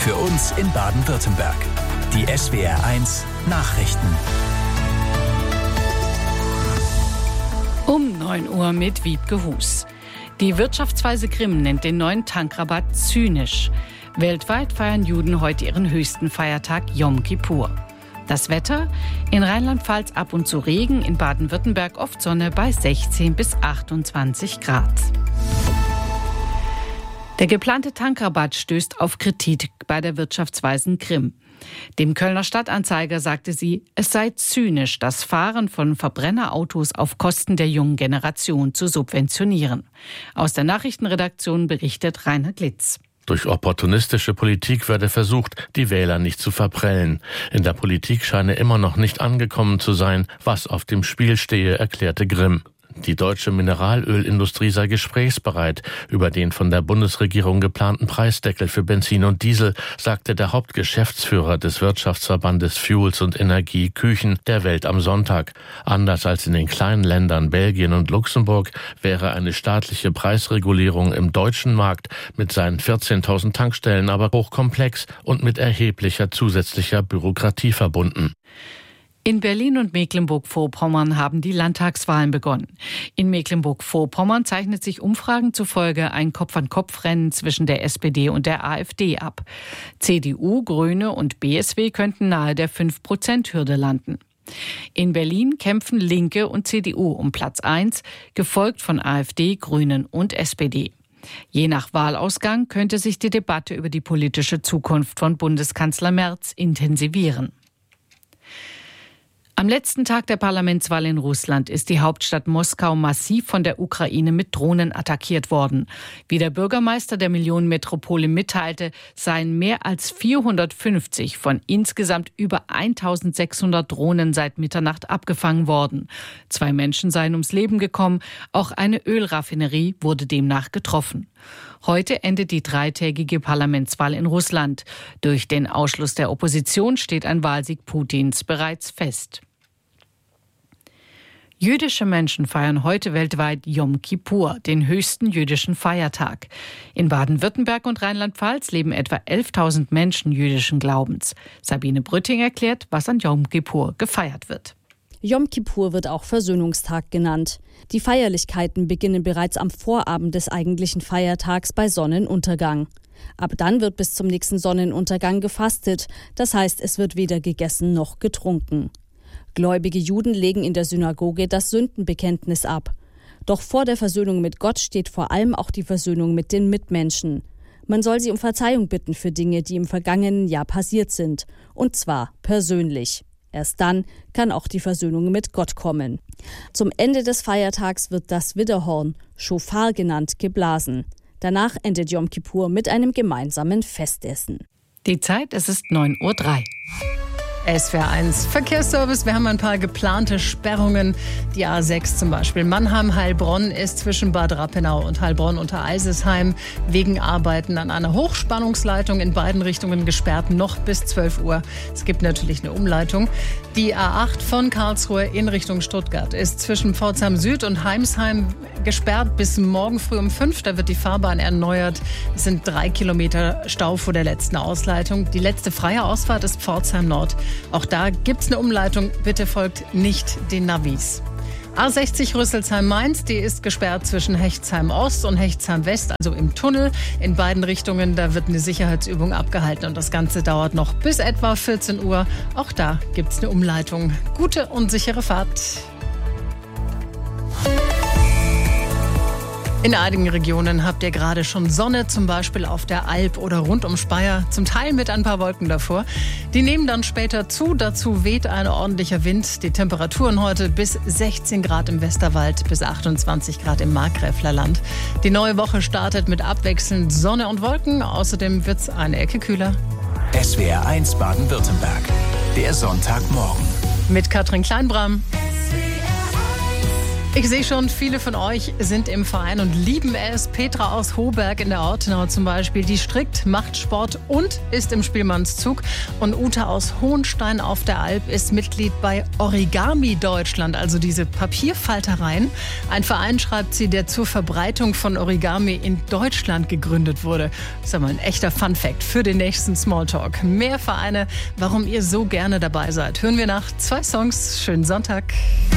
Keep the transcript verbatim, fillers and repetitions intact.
Für uns in Baden-Württemberg. Die S W R eins Nachrichten. Um neun Uhr mit Wiebke Hus. Die Wirtschaftsweise Grimm nennt den neuen Tankrabatt zynisch. Weltweit feiern Juden heute ihren höchsten Feiertag Yom Kippur. Das Wetter? In Rheinland-Pfalz ab und zu Regen, in Baden-Württemberg oft Sonne bei sechzehn bis achtundzwanzig Grad. Der geplante Tankrabatt stößt auf Kritik bei der Wirtschaftsweisen Grimm. Dem Kölner Stadtanzeiger sagte sie, es sei zynisch, das Fahren von Verbrennerautos auf Kosten der jungen Generation zu subventionieren. Aus der Nachrichtenredaktion berichtet Reinhard Litz. Durch opportunistische Politik werde versucht, die Wähler nicht zu verprellen. In der Politik scheine immer noch nicht angekommen zu sein, was auf dem Spiel stehe, erklärte Grimm. Die deutsche Mineralölindustrie sei gesprächsbereit. Über den von der Bundesregierung geplanten Preisdeckel für Benzin und Diesel sagte der Hauptgeschäftsführer des Wirtschaftsverbandes Fuels und Energie Küchen der Welt am Sonntag. Anders als in den kleinen Ländern Belgien und Luxemburg wäre eine staatliche Preisregulierung im deutschen Markt mit seinen vierzehntausend Tankstellen aber hochkomplex und mit erheblicher zusätzlicher Bürokratie verbunden. In Berlin und Mecklenburg-Vorpommern haben die Landtagswahlen begonnen. In Mecklenburg-Vorpommern zeichnet sich Umfragen zufolge ein Kopf-an-Kopf-Rennen zwischen der S P D und der AfD ab. C D U, Grüne und B S W könnten nahe der fünf Prozent Hürde landen. In Berlin kämpfen Linke und C D U um Platz eins, gefolgt von AfD, Grünen und S P D. Je nach Wahlausgang könnte sich die Debatte über die politische Zukunft von Bundeskanzler Merz intensivieren. Am letzten Tag der Parlamentswahl in Russland ist die Hauptstadt Moskau massiv von der Ukraine mit Drohnen attackiert worden. Wie der Bürgermeister der Millionenmetropole mitteilte, seien mehr als vierhundertfünfzig von insgesamt über eintausendsechshundert Drohnen seit Mitternacht abgefangen worden. Zwei Menschen seien ums Leben gekommen, auch eine Ölraffinerie wurde demnach getroffen. Heute endet die dreitägige Parlamentswahl in Russland. Durch den Ausschluss der Opposition steht ein Wahlsieg Putins bereits fest. Jüdische Menschen feiern heute weltweit Yom Kippur, den höchsten jüdischen Feiertag. In Baden-Württemberg und Rheinland-Pfalz leben etwa elftausend Menschen jüdischen Glaubens. Sabine Brütting erklärt, was an Yom Kippur gefeiert wird. Yom Kippur wird auch Versöhnungstag genannt. Die Feierlichkeiten beginnen bereits am Vorabend des eigentlichen Feiertags bei Sonnenuntergang. Ab dann wird bis zum nächsten Sonnenuntergang gefastet, das heißt, es wird weder gegessen noch getrunken. Gläubige Juden legen in der Synagoge das Sündenbekenntnis ab. Doch vor der Versöhnung mit Gott steht vor allem auch die Versöhnung mit den Mitmenschen. Man soll sie um Verzeihung bitten für Dinge, die im vergangenen Jahr passiert sind. Und zwar persönlich. Erst dann kann auch die Versöhnung mit Gott kommen. Zum Ende des Feiertags wird das Widderhorn, Schofar genannt, geblasen. Danach endet Yom Kippur mit einem gemeinsamen Festessen. Die Zeit, es ist neun Uhr drei. S W R eins Verkehrsservice. Wir haben ein paar geplante Sperrungen. Die A sechs zum Beispiel. Mannheim-Heilbronn ist zwischen Bad Rappenau und Heilbronn unter Eisesheim wegen Arbeiten an einer Hochspannungsleitung in beiden Richtungen gesperrt, noch bis zwölf Uhr. Es gibt natürlich eine Umleitung. Die A acht von Karlsruhe in Richtung Stuttgart ist zwischen Pforzheim Süd und Heimsheim gesperrt bis morgen früh um fünf. Da wird die Fahrbahn erneuert. Es sind drei Kilometer Stau vor der letzten Ausleitung. Die letzte freie Ausfahrt ist Pforzheim Nord. Auch da gibt's eine Umleitung. Bitte folgt nicht den Navis. A sechzig Rüsselsheim-Mainz, die ist gesperrt zwischen Hechtsheim Ost und Hechtsheim West, also im Tunnel. In beiden Richtungen, da wird eine Sicherheitsübung abgehalten und das Ganze dauert noch bis etwa vierzehn Uhr. Auch da gibt's eine Umleitung. Gute und sichere Fahrt. In einigen Regionen habt ihr gerade schon Sonne, zum Beispiel auf der Alp oder rund um Speyer, zum Teil mit ein paar Wolken davor. Die nehmen dann später zu, dazu weht ein ordentlicher Wind. Die Temperaturen heute bis sechzehn Grad im Westerwald, bis achtundzwanzig Grad im Markgräflerland. Die neue Woche startet mit abwechselnd Sonne und Wolken, außerdem wird's eine Ecke kühler. S W R eins Baden-Württemberg, der Sonntagmorgen. Mit Katrin Kleinbram. Ich sehe schon, viele von euch sind im Verein und lieben es. Petra aus Hohberg in der Ortenau zum Beispiel, die strickt, macht Sport und ist im Spielmannszug. Und Uta aus Hohenstein auf der Alp ist Mitglied bei Origami Deutschland, also diese Papierfaltereien. Ein Verein, schreibt sie, der zur Verbreitung von Origami in Deutschland gegründet wurde. Das ist ja mal ein echter Funfact für den nächsten Smalltalk. Mehr Vereine, warum ihr so gerne dabei seid, hören wir nach zwei Songs. Schönen Sonntag.